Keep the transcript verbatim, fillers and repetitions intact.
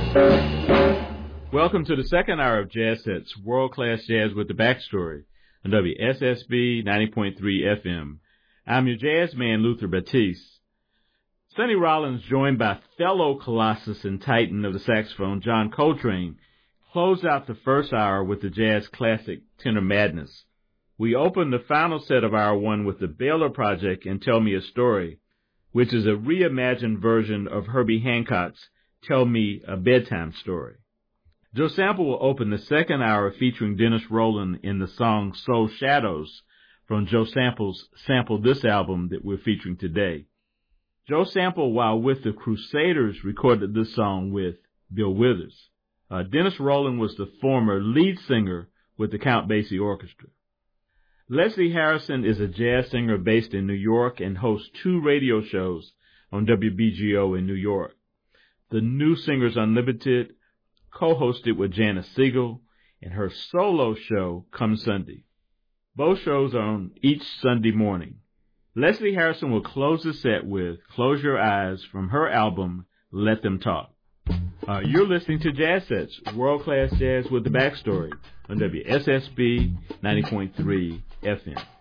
Welcome to the second hour of Jazz Sets, world-class jazz with the backstory on W S S B ninety point three F M. I'm your jazz man, Luther Batiste. Sonny Rollins, joined by fellow Colossus and Titan of the saxophone, John Coltrane, closed out the first hour with the jazz classic Tenor Madness. We opened the final set of hour one with the Baylor Project and Tell Me a Story, which is a reimagined version of Herbie Hancock's Tell Me a Bedtime Story. Joe Sample will open the second hour featuring Dennis Rowland in the song Soul Shadows from Joe Sample's Sample This album that we're featuring today. Joe Sample, while with the Crusaders, recorded this song with Bill Withers. Uh, Dennis Rowland was the former lead singer with the Count Basie Orchestra. Leslie Harrison is a jazz singer based in New York and hosts two radio shows on W B G O in New York. The New Singers Unlimited, co-hosted with Janice Siegel, and her solo show, Come Sunday. Both shows are on each Sunday morning. Leslie Harrison will close the set with Close Your Eyes from her album, Let Them Talk. Uh, you're listening to Jazz Sets, world-class jazz with the backstory on W S S B ninety point three F M.